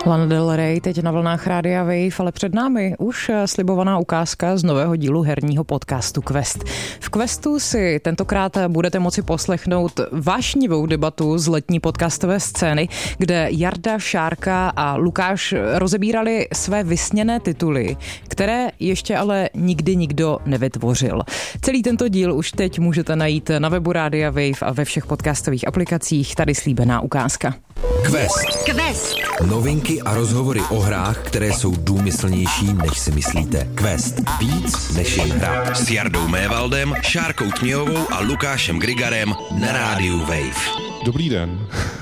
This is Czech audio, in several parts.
Lana Del Rey teď na vlnách Rádia Wave, ale před námi už slibovaná ukázka z nového dílu herního podcastu Quest. V Questu si tentokrát budete moci poslechnout vášnivou debatu z letní podcastové scény, kde Jarda, Šárka a Lukáš rozebírali své vysněné tituly, které ještě ale nikdy nikdo nevytvořil. Celý tento díl už teď můžete najít na webu Rádia Wave a ve všech podcastových aplikacích. Tady slíbená ukázka. Quest. Novinky a rozhovory o hrách, které jsou důmyslnější, než si myslíte. Quest. Víc než jen hra. S Jardou Mévaldem, Šárkou Tměhovou a Lukášem Grigarem na rádiu Wave. Dobrý den.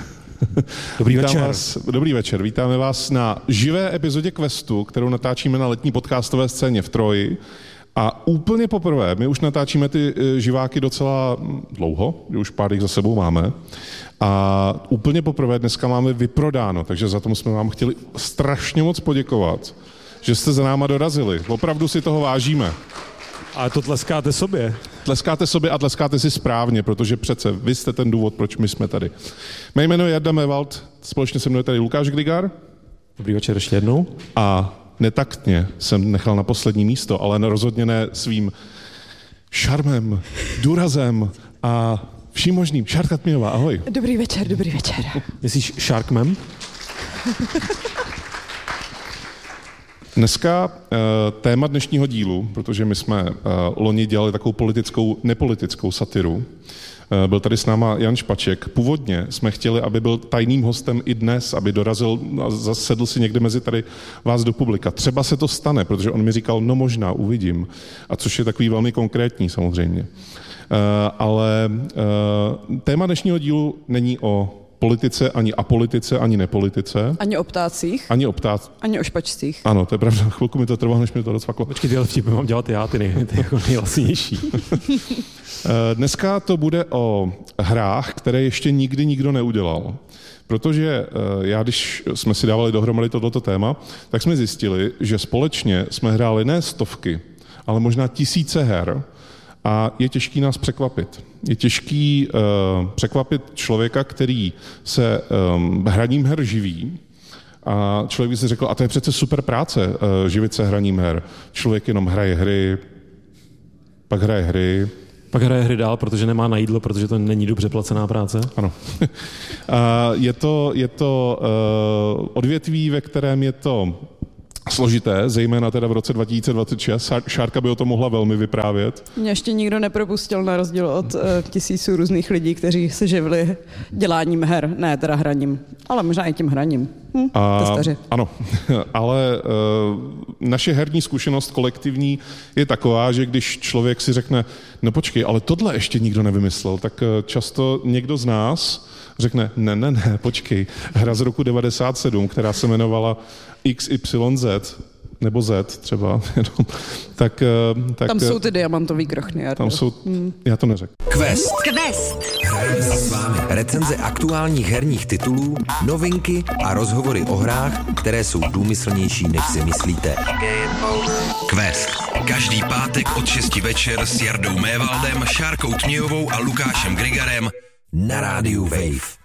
Dobrý večer. Vítáme vás na živé epizodě Questu, kterou natáčíme na letní podcastové scéně v Troji. A úplně poprvé, my už natáčíme ty živáky docela dlouho, už pár jich za sebou máme. A úplně poprvé dneska máme vyprodáno, takže za to jsme vám chtěli strašně moc poděkovat, že jste za náma dorazili. Opravdu si toho vážíme. Ale to tleskáte sobě. Tleskáte sobě a tleskáte si správně, protože přece vy jste ten důvod, proč my jsme tady. Mé jméno je Jarda Mévald, společně se mnou je tady Lukáš Grigar. Dobrý večer ještě jednou. A netaktně jsem nechal na poslední místo, ale rozhodně ne svým šarmem, důrazem a vším možným. Šárka Tměhová, ahoj. Dobrý večer. Myslíš Sharkman? Dneska téma dnešního dílu, protože my jsme loni dělali takovou nepolitickou satiru. Byl tady s náma Jan Špaček. Původně jsme chtěli, aby byl tajným hostem i dnes, aby dorazil a zasedl si někde mezi tady vás do publika. Třeba se to stane, protože on mi říkal, no možná, uvidím. A což je takový velmi konkrétní samozřejmě. Ale téma dnešního dílu není o politice, ani apolitice, ani nepolitice. Ani o ptácích. Ani o špačcích. Ano, to je pravda. Chvilku mi to trvalo, než mi to docvaklo. Počkej, ale vtipy mám dělat já, ty jako nejlasnější. Dneska to bude o hrách, které ještě nikdy nikdo neudělal. Protože když jsme si dávali dohromady tohleto téma, tak jsme zjistili, že společně jsme hráli ne stovky, ale možná tisíce her a je těžký nás překvapit. Je těžký překvapit člověka, který se hraním her živí, a člověk by si řekl, a to je přece super práce, živit se hraním her. Člověk jenom hraje hry, pak hraje hry dál, protože nemá na jídlo, protože to není dobře placená práce. Ano. Je to odvětví, ve kterém je to složité, zejména teda v roce 2026. Šárka by o tom mohla velmi vyprávět. Mě ještě nikdo nepropustil na rozdíl od tisíců různých lidí, kteří se živili děláním her, ne teda hraním, ale možná i tím hraním. Testaři. Ano, ale naše herní zkušenost kolektivní je taková, že když člověk si řekne, no počkej, ale tohle ještě nikdo nevymyslel, tak často někdo z nás řekne, ne, počkej, hra z roku 97, která se jmenovala XYZ, nebo Z třeba, tak tam jsou ty diamantový krochny. Tam jsou, já to neřekl. Quest. Hrajeme si s vámi recenze aktuálních herních titulů, novinky a rozhovory o hrách, které jsou důmyslnější, než si myslíte. Quest. Každý pátek od 6 večer s Jardou Mévaldem, Šárkou Tměhovou a Lukášem Grigarem na rádiu Wave.